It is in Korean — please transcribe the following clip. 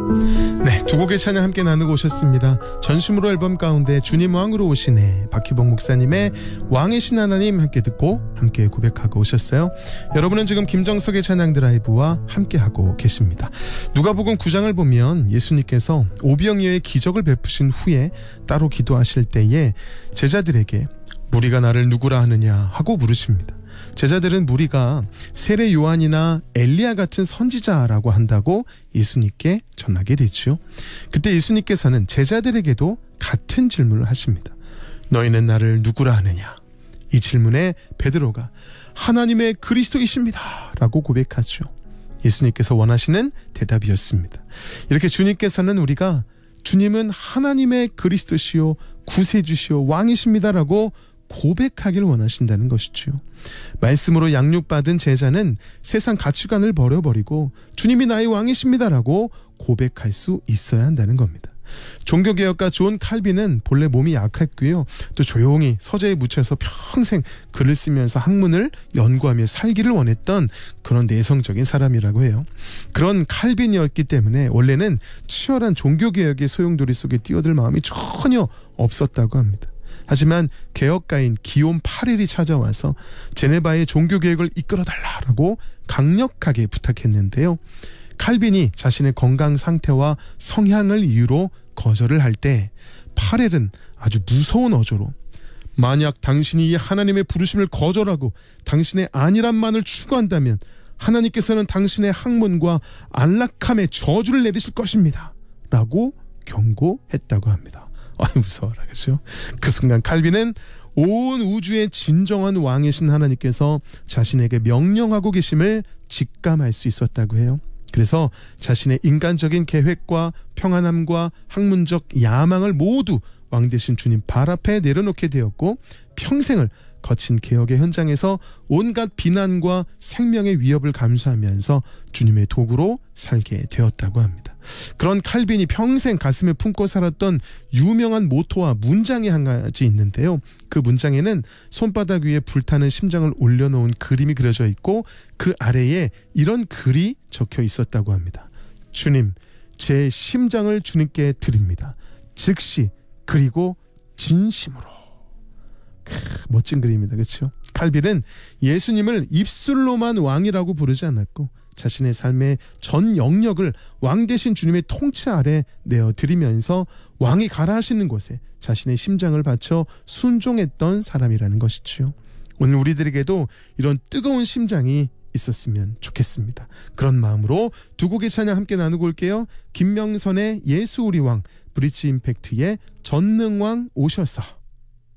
네, 두 곡의 찬양 함께 나누고 오셨습니다. 전심으로 앨범 가운데 주님 왕으로 오시네, 박희봉 목사님의 왕의 신 하나님 함께 듣고 함께 고백하고 오셨어요. 여러분은 지금 김정석의 찬양 드라이브와 함께하고 계십니다. 누가복음 9장을 보면 예수님께서 오병이어의 기적을 베푸신 후에 따로 기도하실 때에 제자들에게 무리가 나를 누구라 하느냐 하고 물으십니다. 제자들은 무리가 세례 요한이나 엘리야 같은 선지자라고 한다고 예수님께 전하게 되죠. 그때 예수님께서는 제자들에게도 같은 질문을 하십니다. 너희는 나를 누구라 하느냐? 이 질문에 베드로가 하나님의 그리스도이십니다 라고 고백하죠. 예수님께서 원하시는 대답이었습니다. 이렇게 주님께서는 우리가 주님은 하나님의 그리스도시요 구세주시요 왕이십니다라고 고백하길 원하신다는 것이죠. 말씀으로 양육받은 제자는 세상 가치관을 버려버리고 주님이 나의 왕이십니다라고 고백할 수 있어야 한다는 겁니다. 종교개혁가 존 칼빈은 본래 몸이 약했고요. 또 조용히 서재에 묻혀서 평생 글을 쓰면서 학문을 연구하며 살기를 원했던 그런 내성적인 사람이라고 해요. 그런 칼빈이었기 때문에 원래는 치열한 종교개혁의 소용돌이 속에 뛰어들 마음이 전혀 없었다고 합니다. 하지만 개혁가인 기욤 8일이 찾아와서 제네바의 종교개혁을 이끌어달라고 강력하게 부탁했는데요. 칼빈이 자신의 건강 상태와 성향을 이유로 거절을 할 때 8일은 아주 무서운 어조로 만약 당신이 이 하나님의 부르심을 거절하고 당신의 아니란만을 추구한다면 하나님께서는 당신의 학문과 안락함에 저주를 내리실 것입니다 라고 경고했다고 합니다. 무서워라, 그렇죠? 그 순간 칼빈은 온 우주의 진정한 왕이신 하나님께서 자신에게 명령하고 계심을 직감할 수 있었다고 해요. 그래서 자신의 인간적인 계획과 평안함과 학문적 야망을 모두 왕 대신 주님 발 앞에 내려놓게 되었고 평생을 거친 개혁의 현장에서 온갖 비난과 생명의 위협을 감수하면서 주님의 도구로 살게 되었다고 합니다. 그런 칼빈이 평생 가슴에 품고 살았던 유명한 모토와 문장이 한 가지 있는데요. 그 문장에는 손바닥 위에 불타는 심장을 올려놓은 그림이 그려져 있고 그 아래에 이런 글이 적혀 있었다고 합니다. 주님, 제 심장을 주님께 드립니다. 즉시 그리고 진심으로. 멋진 그림입니다. 그렇죠? 칼빈은 예수님을 입술로만 왕이라고 부르지 않았고 자신의 삶의 전 영역을 왕 대신 주님의 통치 아래 내어드리면서 왕이 가라 하시는 곳에 자신의 심장을 바쳐 순종했던 사람이라는 것이죠. 오늘 우리들에게도 이런 뜨거운 심장이 있었으면 좋겠습니다. 그런 마음으로 두 곡의 찬양 함께 나누고 올게요. 김명선의 예수 우리 왕, 브릿지 임팩트의 전능왕 오셔서.